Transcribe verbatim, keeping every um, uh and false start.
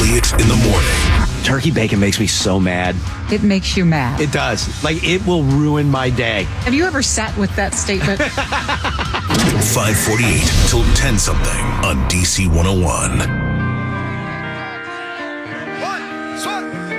Elliott in the morning. Turkey bacon makes me so mad. It makes you mad. It does. Like, it will ruin my day. Have you ever sat with that statement? five forty-eight till ten something on D C one oh one.